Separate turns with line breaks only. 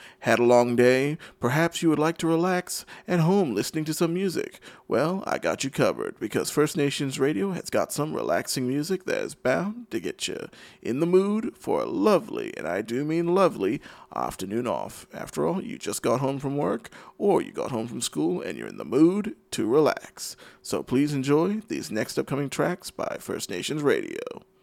Had a long day? Perhaps you would like to relax at home listening to some music. Well, I got you covered because First Nations Radio has got some relaxing music that is bound to get you in the mood for a lovely, and I do mean lovely, afternoon off. After all, you just got home from work or you got home from school and you're in the mood to relax. So please enjoy these next upcoming tracks by First Nations Radio.